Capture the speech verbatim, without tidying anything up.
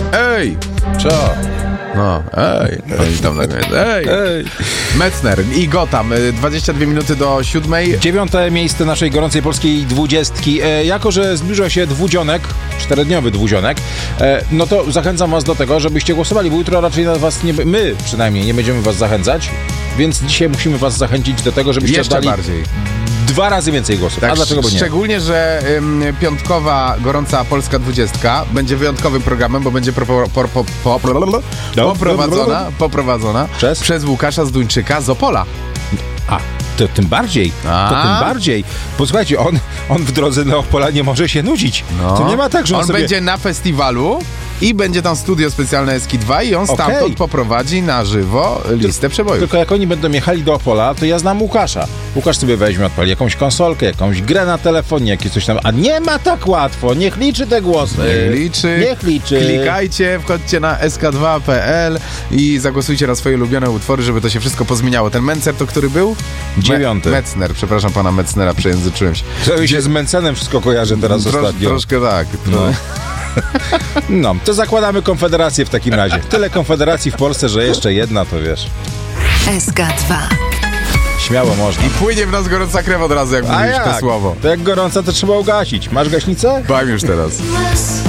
Ej! Co? No, ej, oni tam na koniec, ej, Ej. Metzner i Gotham, dwadzieścia dwie minuty do siódmej. Dziewiąte miejsce naszej gorącej polskiej dwudziestki. E, jako, że zbliża się dwudzionek, czterodniowy dwudzionek, e, no to zachęcam was do tego, żebyście głosowali, bo jutro raczej na was nie... My przynajmniej nie będziemy was zachęcać, więc dzisiaj musimy was zachęcić do tego, żebyście Jeszcze oddali bardziej. dwa razy więcej głosów. Tak, A dlaczego by nie? Szczególnie, że ym, piątkowa gorąca polska dwudziestka będzie wyjątkowym programem, bo będzie pro, po, po, po, po, poprowadzona, poprowadzona Przez? przez Łukasza Zduńczyka z Opola. A, to tym bardziej, A? to tym bardziej. Posłuchajcie, on, on w drodze do Opola nie może się nudzić. No. To nie ma tak, że on, on sobie... będzie na festiwalu i będzie tam studio specjalne Eski dwa i on Okej. stamtąd poprowadzi na żywo listę przebojów. Tylko jak oni będą jechali do Opola, to ja znam Łukasza. Łukasz sobie weźmie, odpali jakąś konsolkę, jakąś grę na telefonie, jakieś coś tam. A nie ma tak łatwo. Niech liczy te głosy. Niech liczy. Niech liczy. Klikajcie, wchodźcie na S K dwa kropka P L i zagłosujcie na swoje ulubione utwory, żeby to się wszystko pozmieniało. Ten Mencer to który był? Dziewiąty. Me- Metzner, przepraszam pana Metznera, przejęzyczyłem się. To mi się z Mencenem wszystko kojarzy teraz Trosz, ostatnio. troszkę tak. No. No, to zakładamy Konfederację w takim razie. Tyle Konfederacji w Polsce, że jeszcze jedna, to wiesz. S K dwa. Śmiało można. I płynie w nas gorąca krew od razu, jak A mówisz to jak? słowo. To jak gorąca, to trzeba ugasić. Masz gaśnicę? Bam już teraz.